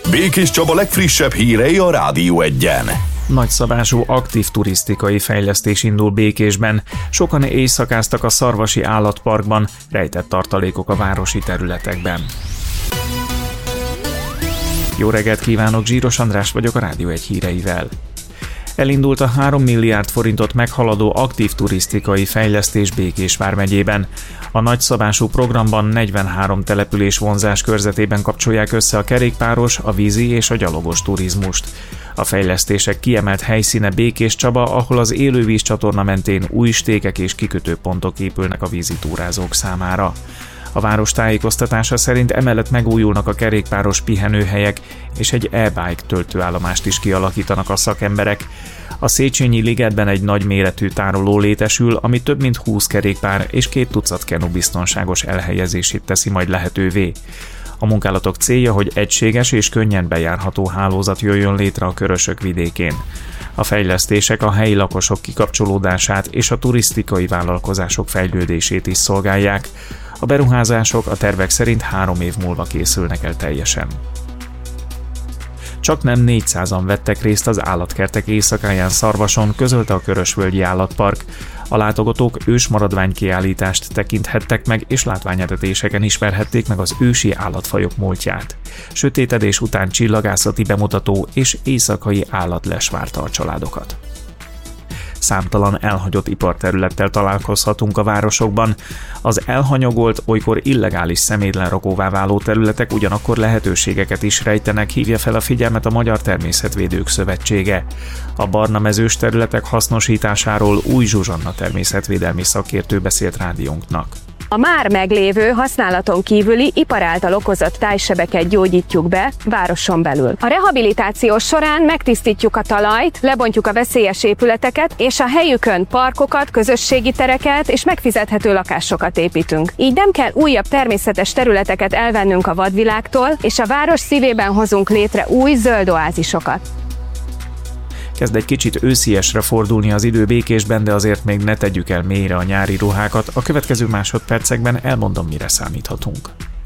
Békés Csaba legfrissebb hírei a Rádió Egyen. Nagyszabású aktív turisztikai fejlesztés indul Békésben. Sokan éjszakáztak a Szarvasi Állatparkban, rejtett tartalékok a városi területekben. Jó reggelt kívánok, Zsíros András vagyok, a Rádió Egy híreivel. Elindult a 3 milliárd forintot meghaladó aktív turisztikai fejlesztés Békés vármegyében. A nagyszabású programban 43 település vonzás körzetében kapcsolják össze a kerékpáros, a vízi és a gyalogos turizmust. A fejlesztések kiemelt helyszíne Békés Csaba, ahol az élővíz csatorna mentén új stékek és kikötőpontok épülnek a vízitúrázók számára. A város tájékoztatása szerint emellett megújulnak a kerékpáros pihenőhelyek, és egy e-bike töltőállomást is kialakítanak a szakemberek. A Széchenyi ligetben egy nagyméretű tároló létesül, ami több mint 20 kerékpár és 2 tucat kenu biztonságos elhelyezését teszi majd lehetővé. A munkálatok célja, hogy egységes és könnyen bejárható hálózat jöjjön létre a Körösök vidékén. A fejlesztések a helyi lakosok kikapcsolódását és a turisztikai vállalkozások fejlődését is szolgálják. A beruházások a tervek szerint 3 év múlva készülnek el teljesen. Csaknem 400-an vettek részt az állatkertek éjszakáján Szarvason, közölte a Körösvölgyi Állatpark. A látogatók ősmaradványkiállítást tekinthettek meg, és látványetetéseken ismerhették meg az ősi állatfajok múltját. Sötétedés után csillagászati bemutató és éjszakai állatles várta a családokat. Számtalan elhagyott iparterülettel találkozhatunk a városokban. Az elhanyagolt, olykor illegális szemétlenrakóvá váló területek ugyanakkor lehetőségeket is rejtenek, hívja fel a figyelmet a Magyar Természetvédők Szövetsége. A barnamezős területek hasznosításáról Új Zsuzsanna természetvédelmi szakértő beszélt rádiónknak. A már meglévő, használaton kívüli ipar által okozott tájsebeket gyógyítjuk be városon belül. A rehabilitáció során megtisztítjuk a talajt, lebontjuk a veszélyes épületeket, és a helyükön parkokat, közösségi tereket és megfizethető lakásokat építünk. Így nem kell újabb természetes területeket elvennünk a vadvilágtól, és a város szívében hozunk létre új zöld oázisokat. Kezd egy kicsit ősziesre fordulni az idő Békésben, de azért még ne tegyük el mélyre a nyári ruhákat. A következő másodpercekben elmondom, mire számíthatunk.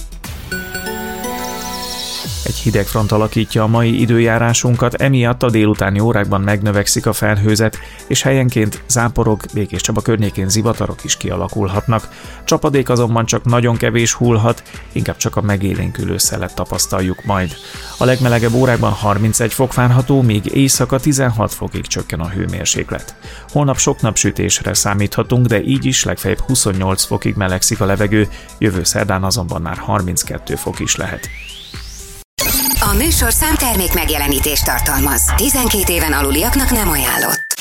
Egy hideg front alakítja a mai időjárásunkat, emiatt a délutáni órákban megnövekszik a felhőzet, és helyenként záporok, Békés Csaba környékén zivatarok is kialakulhatnak. Csapadék azonban csak nagyon kevés hullhat, inkább csak a megélénkülő szelet tapasztaljuk majd. A legmelegebb órákban 31 fok várható, míg éjszaka 16 fokig csökken a hőmérséklet. Holnap sok napsütésre számíthatunk, de így is legfeljebb 28 fokig melegszik a levegő, jövő szerdán azonban már 32 fok is lehet. A műsorszám termék megjelenítést tartalmaz. 12 éven aluliaknak nem ajánlott.